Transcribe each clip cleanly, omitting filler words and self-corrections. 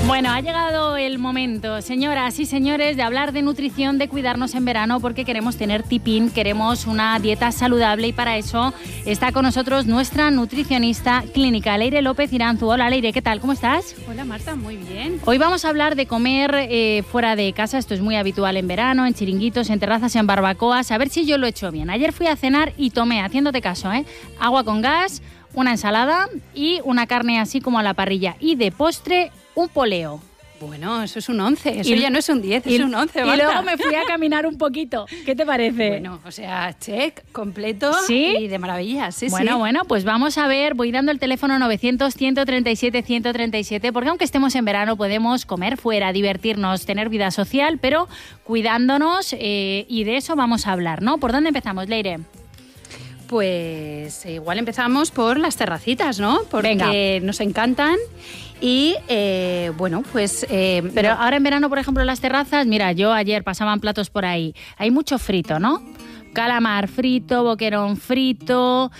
Bueno, ha llegado el momento, señoras y señores, de hablar de nutrición, de cuidarnos en verano, porque queremos tener tipín, queremos una dieta saludable y para eso está con nosotros nuestra nutricionista clínica, Leire López Iranzu. Hola Leire, ¿qué tal? ¿Cómo estás? Hola Marta, muy bien. Hoy vamos a hablar de comer fuera de casa, esto es muy habitual en verano, en chiringuitos, en terrazas, en barbacoas, a ver si yo lo he hecho bien. Ayer fui a cenar y tomé, haciéndote caso, agua con gas, una ensalada y una carne así como a la parrilla y de postre un poleo. Bueno, eso es un 11, eso ya no es un 10, es un 11, Marta. Y luego me fui a caminar un poquito. ¿Qué te parece? Bueno, o sea, check, completo. ¿Sí? Y de maravilla, sí. Bueno, pues vamos a ver, voy dando el teléfono 900-137-137, porque aunque estemos en verano podemos comer fuera, divertirnos, tener vida social, pero cuidándonos y de eso vamos a hablar, ¿no? ¿Por dónde empezamos, Leire? Pues igual empezamos por las terracitas, ¿no? Porque Venga. nos encantan. Y bueno, pues... Pero ahora en verano, por ejemplo, las terrazas, mira, yo ayer pasaban platos por ahí, hay mucho frito, ¿no? Calamar frito, boquerón frito,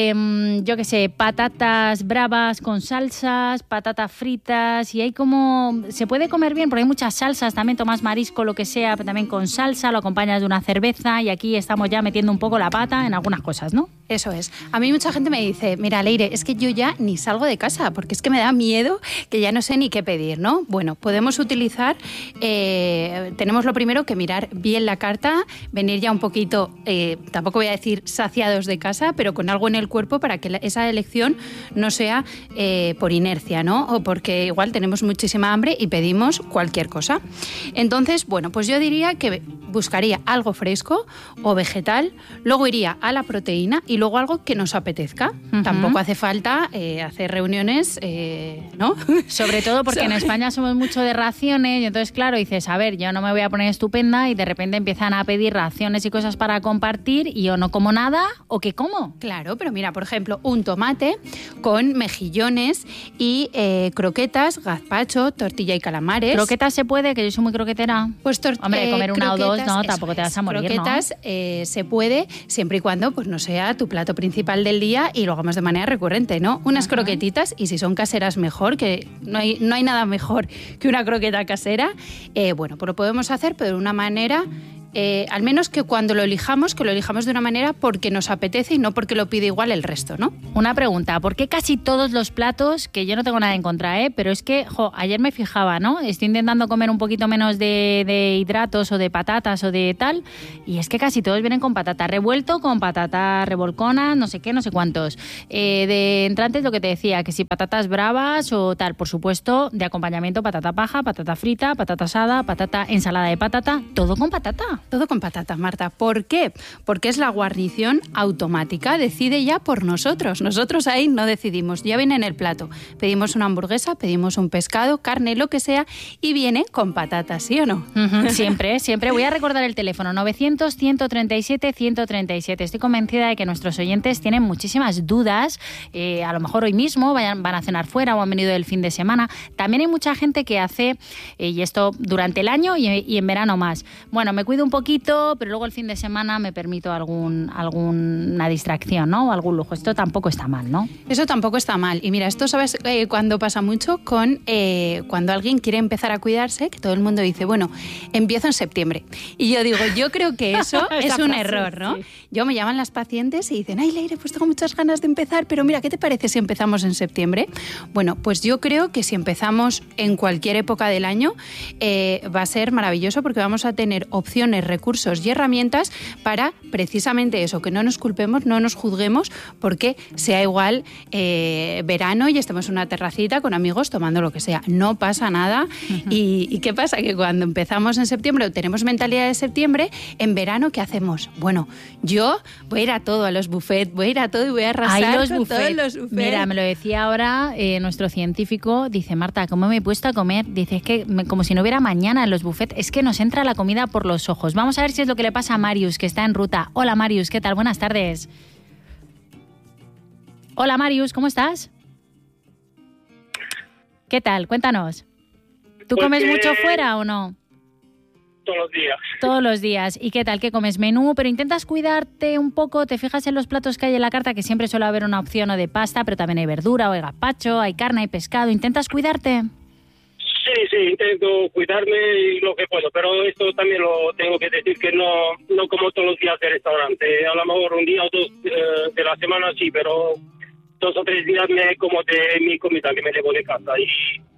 yo qué sé, patatas bravas con salsas, patatas fritas, y hay como... Se puede comer bien porque hay muchas salsas, también tomas marisco, lo que sea, pero también con salsa, lo acompañas de una cerveza y aquí estamos ya metiendo un poco la pata en algunas cosas, ¿no? Eso es. A mí mucha gente me dice, mira, Leire, es que yo ya ni salgo de casa porque es que me da miedo que ya no sé ni qué pedir, ¿no? Bueno, podemos utilizar, tenemos lo primero que mirar bien la carta, venir ya un poquito, tampoco voy a decir saciados de casa, pero con algo en el cuerpo para que esa elección no sea por inercia, ¿no? O porque igual tenemos muchísima hambre y pedimos cualquier cosa. Entonces, bueno, pues yo diría que buscaría algo fresco o vegetal, luego iría a la proteína y luego algo que nos apetezca. Uh-huh. Tampoco hace falta hacer reuniones, ¿no? Sobre todo porque en España somos mucho de raciones y entonces, claro, dices, a ver, yo no me voy a poner estupenda y de repente empiezan a pedir raciones y cosas para compartir y yo no como nada, ¿o qué como? Claro, pero mira, por ejemplo, un tomate con mejillones y croquetas, gazpacho, tortilla y calamares. ¿Croquetas se puede? Que yo soy muy croquetera. Pues hombre, comer una o dos, no, tampoco te vas a morir, croquetas, ¿no? Se puede, siempre y cuando pues no sea tu plato principal del día y lo hagamos de manera recurrente, ¿no? Unas croquetitas, y si son caseras mejor, que no hay nada mejor que una croqueta casera. Bueno, pues lo podemos hacer, pero de una manera... al menos que cuando lo elijamos, que lo elijamos de una manera porque nos apetece y no porque lo pide igual el resto, ¿no? Una pregunta, ¿por qué casi todos los platos, que yo no tengo nada en contra, pero es que, ayer me fijaba, ¿no? Estoy intentando comer un poquito menos de hidratos o de patatas o de tal, y es que casi todos vienen con patata revuelto, con patata revolcona, no sé qué, no sé cuántos. De entrantes lo que te decía, que si patatas bravas o tal, por supuesto, de acompañamiento patata paja, patata frita, patata asada, patata ensalada de patata, todo con patata. Todo con patatas, Marta. ¿Por qué? Porque es la guarnición automática, decide ya por nosotros. Nosotros ahí no decidimos, ya viene en el plato. Pedimos una hamburguesa, pedimos un pescado, carne, lo que sea, y viene con patatas, ¿sí o no? Siempre, siempre. Voy a recordar el teléfono, 900-137-137. Estoy convencida de que nuestros oyentes tienen muchísimas dudas, a lo mejor hoy mismo van a cenar fuera o han venido el fin de semana. También hay mucha gente que hace, y esto durante el año y en verano más, bueno, me cuido un poquito, pero luego el fin de semana me permito alguna distracción, ¿no? O algún lujo. Esto tampoco está mal, ¿no? Eso tampoco está mal. Y mira, esto sabes cuando pasa mucho con cuando alguien quiere empezar a cuidarse, que todo el mundo dice, bueno, empiezo en septiembre. Y yo digo, yo creo que eso es un error, ¿no? Sí. Yo me llaman las pacientes y dicen, ay, Leire, pues tengo muchas ganas de empezar, pero mira, ¿qué te parece si empezamos en septiembre? Bueno, pues yo creo que si empezamos en cualquier época del año va a ser maravilloso porque vamos a tener opciones, recursos y herramientas para precisamente eso, que no nos culpemos, no nos juzguemos porque sea igual verano y estemos en una terracita con amigos tomando lo que sea. No pasa nada. Uh-huh. ¿Y qué pasa? Que cuando empezamos en septiembre o tenemos mentalidad de septiembre, en verano, ¿qué hacemos? Bueno, yo voy a ir a todo, a los buffets, voy a ir a todo y voy a arrasar los con buffets. Todos los buffets. Mira, me lo decía ahora nuestro científico, dice, Marta, ¿cómo me he puesto a comer? Dice, es que como si no hubiera mañana en los buffets, es que nos entra la comida por los ojos. Vamos a ver si es lo que le pasa a Marius, que está en ruta. Hola, Marius, ¿qué tal? Buenas tardes. Hola, Marius, ¿cómo estás? ¿Qué tal? Cuéntanos. ¿Tú comes mucho fuera o no? Todos los días. Todos los días. ¿Y qué tal? ¿Qué comes? Menú, pero intentas cuidarte un poco, te fijas en los platos que hay en la carta, que siempre suele haber una opción o de pasta, pero también hay verdura o hay gazpacho, hay carne, hay pescado. ¿Intentas cuidarte? Sí, intento cuidarme y lo que puedo, pero esto también lo tengo que decir que no como todos los días de restaurante. A lo mejor un día o dos de la semana sí, pero 2 o 3 días me como de mi comida que me llevo de casa. Y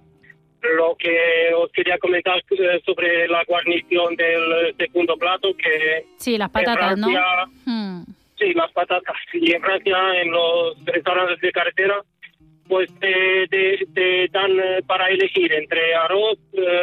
lo que os quería comentar sobre la guarnición del segundo plato, que sí, las patatas, Francia, ¿no? Sí, las patatas. Y en Francia, en los restaurantes de carretera, pues te dan para elegir entre arroz,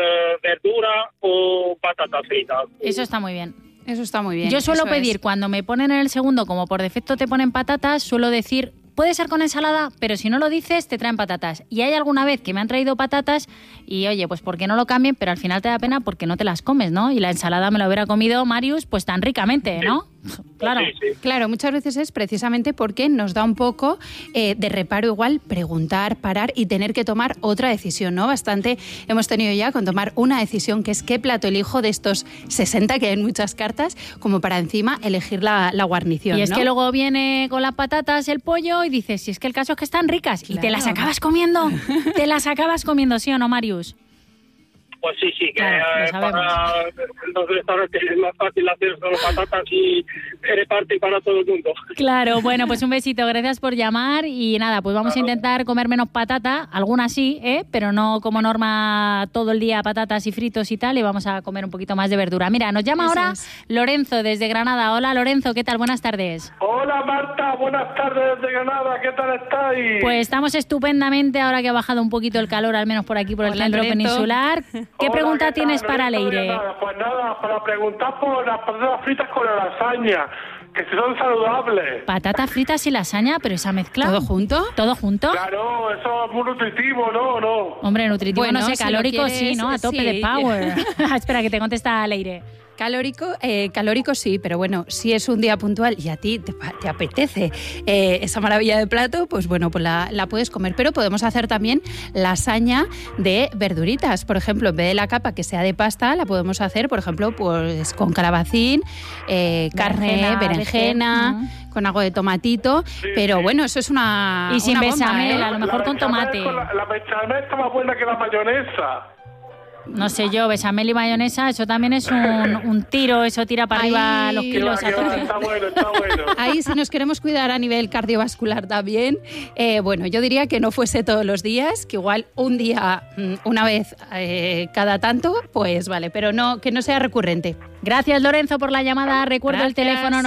verdura o patatas fritas. Eso está muy bien. Eso está muy bien. Yo suelo pedir, cuando me ponen en el segundo, como por defecto te ponen patatas, suelo decir, puede ser con ensalada, pero si no lo dices, te traen patatas. Y hay alguna vez que me han traído patatas y, oye, pues ¿por qué no lo cambien? Pero al final te da pena porque no te las comes, ¿no? Y la ensalada me la hubiera comido Marius, pues tan ricamente, ¿no? Claro. Sí. Claro, muchas veces es precisamente porque nos da un poco de reparo igual preguntar, parar y tener que tomar otra decisión, ¿no? Bastante hemos tenido ya con tomar una decisión, que es qué plato elijo de estos 60 que hay en muchas cartas, como para encima elegir la guarnición, Y es ¿no? que luego viene con las patatas el pollo y dices, si es que el caso es que están ricas, Claro. y te las acabas comiendo. Te las acabas comiendo, ¿sí o no, Marius? Pues sí, que Claro, lo sabemos. para los restaurantes es más fácil hacer solo patatas y se reparte para todo el mundo. Claro, bueno, pues un besito, gracias por llamar y nada, pues vamos a intentar comer menos patata, algunas sí, pero no como norma todo el día patatas y fritos y tal, y vamos a comer un poquito más de verdura. Mira, nos llama Eso ahora es. Lorenzo desde Granada. Hola Lorenzo, ¿qué tal? Buenas tardes. Hola Marta, buenas tardes desde Granada, ¿qué tal estáis? Pues estamos estupendamente ahora que ha bajado un poquito el calor, al menos por aquí, por el Hola, centro Lorenzo. peninsular. ¿Qué Hola, pregunta ¿qué tal? tienes para Lorenzo de Leire? Granada. Pues nada, para preguntar por las patatas fritas con la lasaña, que si son saludables. Patatas fritas y lasaña, pero esa mezcla. ¿Todo junto? ¿Todo junto? Claro, eso es muy nutritivo, ¿no? No. Hombre, nutritivo Bueno, no sé, si lo calórico quieres, sí, ¿no? A tope sí. de power. Espera, que te contesta Leire. Calórico sí, pero bueno, si es un día puntual y a ti te apetece esa maravilla de plato, pues bueno, pues la puedes comer. Pero podemos hacer también lasaña de verduritas. Por ejemplo, en vez de la capa que sea de pasta, la podemos hacer, por ejemplo, pues con calabacín, carne, berenjena, con algo de tomatito. Pero bueno, eso es una Y sin una bomba, bechamel, ¿eh? a lo mejor con tomate. La bechamel está más buena que la mayonesa. No sé yo, bechamel y mayonesa, eso también es un tiro, eso tira para arriba Ay, los que kilos a tope. Está bueno. Ahí, si nos queremos cuidar a nivel cardiovascular también, bueno, yo diría que no fuese todos los días, que igual un día, una vez cada tanto, pues vale, pero no que no sea recurrente. Gracias Lorenzo por la llamada. Recuerdo el Gracias. teléfono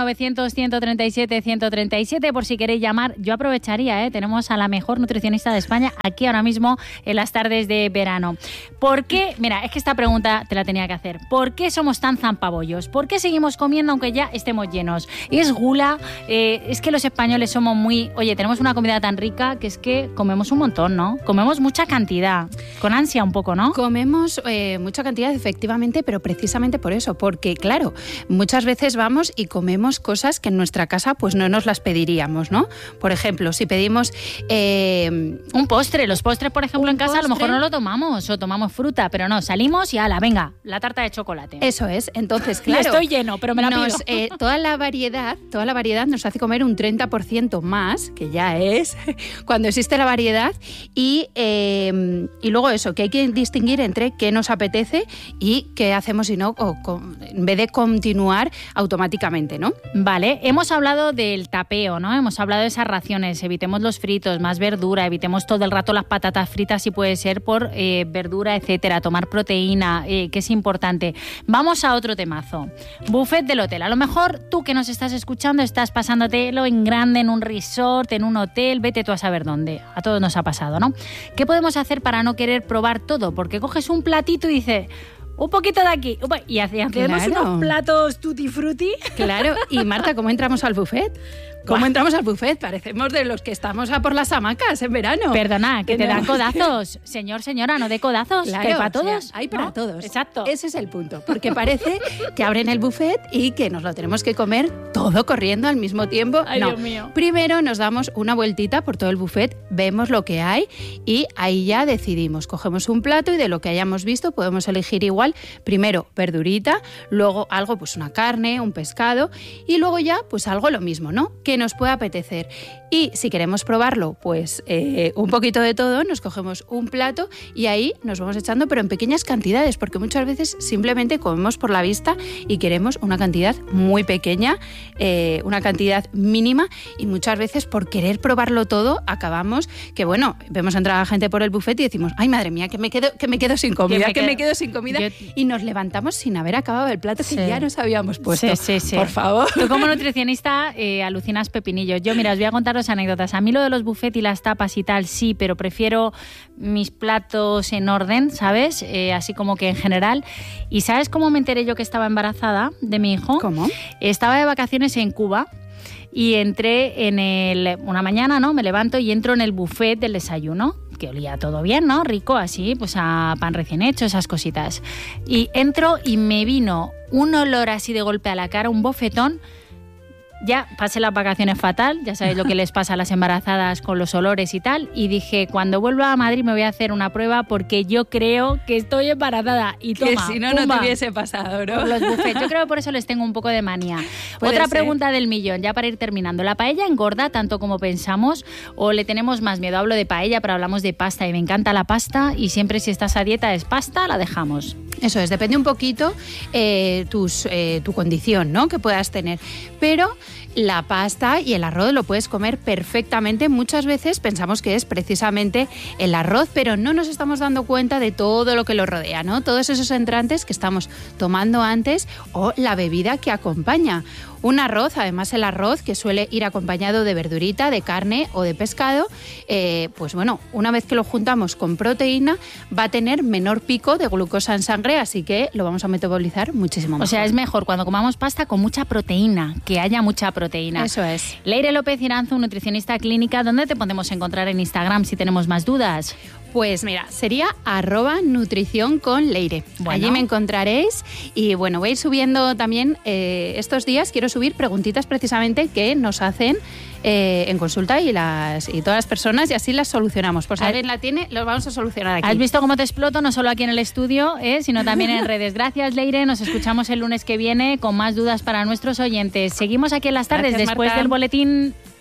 900-137-137 por si queréis llamar. Yo aprovecharía, tenemos a la mejor nutricionista de España aquí ahora mismo en las tardes de verano. ¿Por qué? Mira, es que esta pregunta te la tenía que hacer. ¿Por qué somos tan zampabollos? ¿Por qué seguimos comiendo aunque ya estemos llenos? ¿Es gula? Es que los españoles somos muy... Oye, tenemos una comida tan rica que es que comemos un montón, ¿no? Comemos mucha cantidad. Con ansia un poco, ¿no? Comemos mucha cantidad, efectivamente, pero precisamente por eso, porque claro, muchas veces vamos y comemos cosas que en nuestra casa pues no nos las pediríamos, ¿no? Por ejemplo, si pedimos... un postre. Los postres, por ejemplo, en casa a lo mejor postre. no lo tomamos o tomamos fruta, pero no, salimos y ala, venga, la tarta de chocolate. Eso es, entonces, Y claro... estoy lleno, pero me la pido. Toda la variedad nos hace comer un 30% más, que ya es, cuando existe la variedad, y luego eso, que hay que distinguir entre qué nos apetece y qué hacemos si no, en vez de continuar automáticamente, ¿no? Vale, hemos hablado del tapeo, ¿no? Hemos hablado de esas raciones, evitemos los fritos, más verdura, evitemos todo el rato las patatas fritas si puede ser por verdura, etcétera, tomar proteína, que es importante. Vamos a otro temazo. Buffet del hotel. A lo mejor tú que nos estás escuchando estás pasándotelo en grande, en un resort, en un hotel, vete tú a saber dónde. A todos nos ha pasado, ¿no? ¿Qué podemos hacer para no querer probar todo? Porque coges un platito y dices... Un poquito de aquí. Y hacemos Claro. unos platos tutti frutti. Claro, y Marta, ¿cómo entramos al buffet? ¿Cómo entramos al buffet? Parecemos de los que estamos a por las hamacas en verano. Perdona, que te dan Tenemos codazos. Señor, señora, no de codazos. Claro, que hay para o sea, todos. hay para ¿no? todos. Exacto. Ese es el punto. Porque parece que abren el buffet y que nos lo tenemos que comer todo corriendo al mismo tiempo. Ay, no. Dios mío. Primero nos damos una vueltita por todo el buffet, vemos lo que hay y ahí ya decidimos. Cogemos un plato y de lo que hayamos visto podemos elegir igual. Primero verdurita, luego algo, pues una carne, un pescado y luego ya pues algo lo mismo, ¿no? ¿Qué que nos pueda apetecer. Y si queremos probarlo, pues un poquito de todo, nos cogemos un plato y ahí nos vamos echando, pero en pequeñas cantidades, porque muchas veces simplemente comemos por la vista y queremos una cantidad muy pequeña, una cantidad mínima, y muchas veces por querer probarlo todo acabamos que, bueno, vemos entrar a la gente por el buffet y decimos, ay, madre mía, que me quedo sin comida, me quedo sin comida, y nos levantamos sin haber acabado el plato que ya nos habíamos puesto. Sí. Por favor. Tú como nutricionista alucinas pepinillos. Yo, mira, os voy a contar dos anécdotas. A mí lo de los buffets y las tapas y tal, sí, pero prefiero mis platos en orden, ¿sabes? Así como que en general. ¿Y sabes cómo me enteré yo que estaba embarazada de mi hijo? ¿Cómo? Estaba de vacaciones en Cuba y entré una mañana, ¿no? Me levanto y entro en el buffet del desayuno, que olía todo bien, ¿no? Rico, así, pues a pan recién hecho, esas cositas. Y entro y me vino un olor así de golpe a la cara, un bofetón. Ya pasé las vacaciones fatal, ya sabéis lo que les pasa a las embarazadas con los olores y tal, y dije, cuando vuelva a Madrid me voy a hacer una prueba porque yo creo que estoy embarazada. Y toma, que si no, pumba, no te hubiese pasado, ¿no? Los buffets. Yo creo que por eso les tengo un poco de manía. Otra pregunta del millón, ya para ir terminando. ¿La paella engorda tanto como pensamos o le tenemos más miedo? Hablo de paella, pero hablamos de pasta y me encanta la pasta y siempre si estás a dieta es pasta, la dejamos. Eso es, depende un poquito tu condición, ¿no? Que puedas tener. Pero la pasta y el arroz lo puedes comer perfectamente. Muchas veces pensamos que es precisamente el arroz, pero no nos estamos dando cuenta de todo lo que lo rodea, ¿no? Todos esos entrantes que estamos tomando antes o la bebida que acompaña. Un arroz, además el arroz que suele ir acompañado de verdurita, de carne o de pescado, pues bueno, una vez que lo juntamos con proteína va a tener menor pico de glucosa en sangre, así que lo vamos a metabolizar muchísimo mejor. O sea, es mejor cuando comamos pasta con mucha proteína, que haya mucha proteína. Eso es. Leire López Iranzu, nutricionista clínica, ¿dónde te podemos encontrar en Instagram si tenemos más dudas? Pues mira, sería @nutricionconleire. Bueno. Allí me encontraréis y bueno, voy a ir subiendo también estos días, quiero subir preguntitas precisamente que nos hacen en consulta y todas las personas y así las solucionamos. Por si alguien la tiene, lo vamos a solucionar aquí. ¿Has visto cómo te exploto? No solo aquí en el estudio, sino también en redes. Gracias, Leire. Nos escuchamos el lunes que viene con más dudas para nuestros oyentes. Seguimos aquí en las tardes. Gracias, después Marta. del boletín.